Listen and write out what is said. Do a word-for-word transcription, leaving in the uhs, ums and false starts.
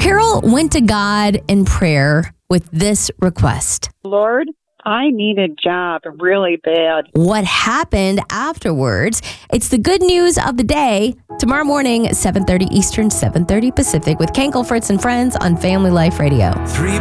Carol went to God in prayer with this request. Lord, I need a job really bad. What happened afterwards? It's the good news of the day. Tomorrow morning, seven thirty Eastern, seven thirty Pacific with Kankel, Fritz, and Friends on Family Life Radio. Three